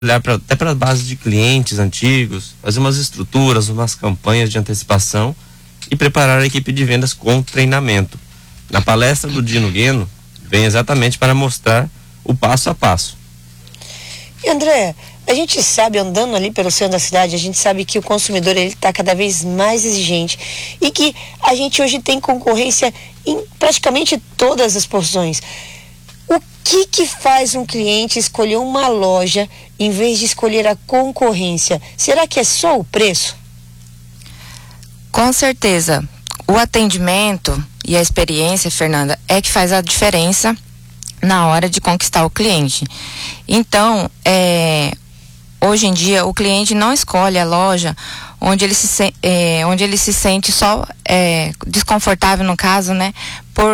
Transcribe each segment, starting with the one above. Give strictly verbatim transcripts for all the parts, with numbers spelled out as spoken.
olhar pra, até para a base de clientes antigos, fazer umas estruturas, umas campanhas de antecipação e preparar a equipe de vendas com treinamento. Na palestra do Dino Gueno, vem exatamente para mostrar o passo a passo. E André, a gente sabe, andando ali pelo centro da cidade, a gente sabe que o consumidor ele está cada vez mais exigente e que a gente hoje tem concorrência em praticamente todas as porções. O que que faz um cliente escolher uma loja em vez de escolher a concorrência? Será que é só o preço? Com certeza. O atendimento e a experiência, Fernanda, é que faz a diferença na hora de conquistar o cliente. Então, é, hoje em dia, o cliente não escolhe a loja onde ele se, é, onde ele se sente só é, desconfortável, no caso, né, por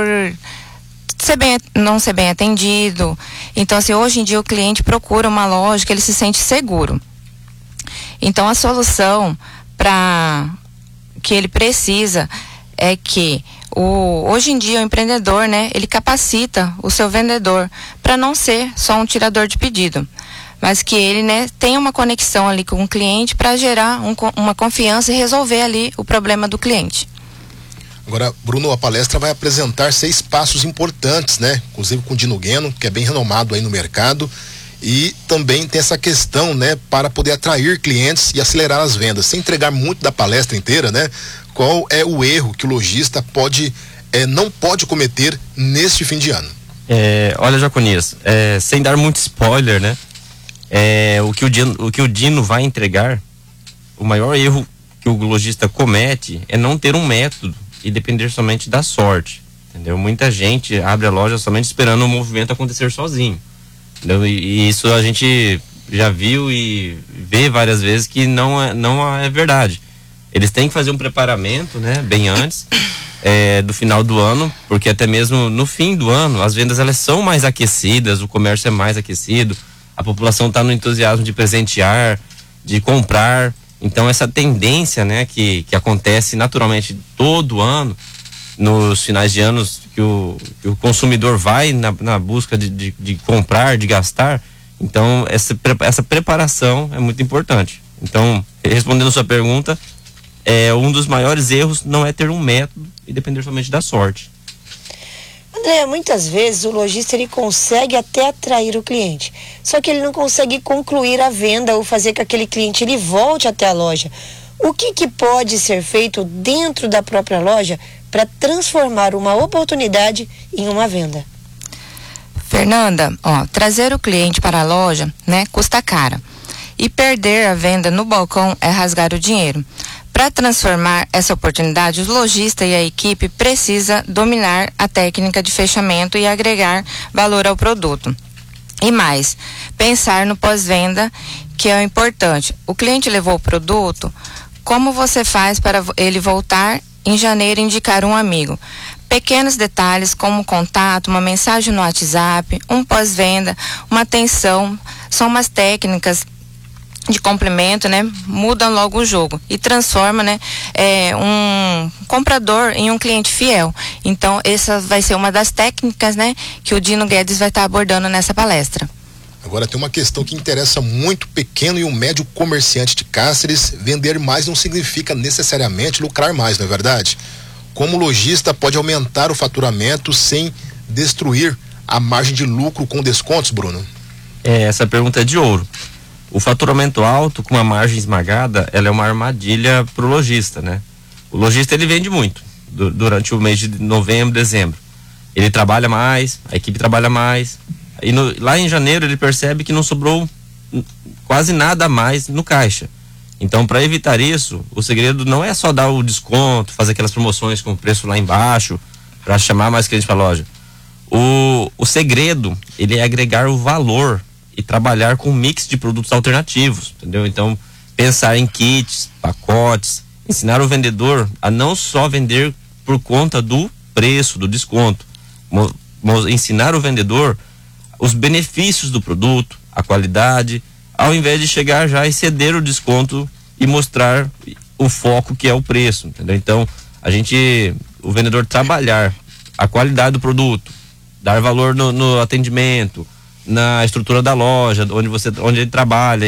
ser bem, não ser bem atendido. Então, assim, hoje em dia o cliente procura uma loja que ele se sente seguro. Então, a solução para que ele precisa é que o, hoje em dia o empreendedor, né, ele capacita o seu vendedor para não ser só um tirador de pedido, mas que ele, né, tenha uma conexão ali com o cliente para gerar um, uma confiança e resolver ali o problema do cliente. Agora, Bruno, a palestra vai apresentar seis passos importantes, né? Inclusive com o Dino Gueno, que é bem renomado aí no mercado, e também tem essa questão, né, para poder atrair clientes e acelerar as vendas. Sem entregar muito da palestra inteira, né? Qual é o erro que o lojista pode, é, não pode cometer neste fim de ano? É, olha, Jaconias, é, sem dar muito spoiler, né? É, o, que o, Dino, o que o Dino vai entregar, o maior erro que o lojista comete é não ter um método e depender somente da sorte, entendeu? Muita gente abre a loja somente esperando o movimento acontecer sozinho, entendeu? E, e isso a gente já viu e vê várias vezes que não é, não é verdade. Eles têm que fazer um preparamento, né, bem antes é, do final do ano, porque até mesmo no fim do ano as vendas elas são mais aquecidas, o comércio é mais aquecido, a população está no entusiasmo de presentear, de comprar. Então essa tendência, né, que, que acontece naturalmente todo ano, nos finais de anos que o, que o consumidor vai na, na busca de, de, de comprar, de gastar, então essa, essa preparação é muito importante. Então, respondendo a sua pergunta, é, um dos maiores erros não é ter um método e depender somente da sorte. André, muitas vezes o lojista ele consegue até atrair o cliente, só que ele não consegue concluir a venda ou fazer com que aquele cliente ele volte até a loja. O que que pode ser feito dentro da própria loja para transformar uma oportunidade em uma venda? Fernanda, ó, trazer o cliente para a loja, né, custa caro. E perder a venda no balcão é rasgar o dinheiro. Para transformar essa oportunidade, os lojistas e a equipe precisa dominar a técnica de fechamento e agregar valor ao produto. E mais, pensar no pós-venda, que é o importante. O cliente levou o produto, como você faz para ele voltar em janeiro e indicar um amigo? Pequenos detalhes como contato, uma mensagem no WhatsApp, um pós-venda, uma atenção, são umas técnicas de complemento, né, mudam logo o jogo e transforma, né, é, um comprador em um cliente fiel. Então essa vai ser uma das técnicas, né, que o Dino Guedes vai estar abordando nessa palestra. Agora tem uma questão que interessa muito o pequeno e o médio comerciante de Cáceres. Vender mais não significa necessariamente lucrar mais, não é verdade? Como o lojista pode aumentar o faturamento sem destruir a margem de lucro com descontos, Bruno? É, essa pergunta é de ouro. O faturamento alto com uma margem esmagada, ela é uma armadilha para o lojista, né? O lojista ele vende muito du- durante o mês de novembro, dezembro. Ele trabalha mais, a equipe trabalha mais. E no, lá em janeiro ele percebe que não sobrou quase nada a mais no caixa. Então, para evitar isso, o segredo não é só dar o desconto, fazer aquelas promoções com o preço lá embaixo, para chamar mais cliente para a loja. O, o segredo, ele é agregar o valor e trabalhar com um mix de produtos alternativos, entendeu? Então, pensar em kits, pacotes, ensinar o vendedor a não só vender por conta do preço, do desconto, mo, mo, ensinar o vendedor os benefícios do produto, a qualidade, ao invés de chegar já e ceder o desconto e mostrar o foco que é o preço, entendeu? Então, a gente, o vendedor trabalhar a qualidade do produto, dar valor no, no atendimento, na estrutura da loja, onde você, onde ele trabalha.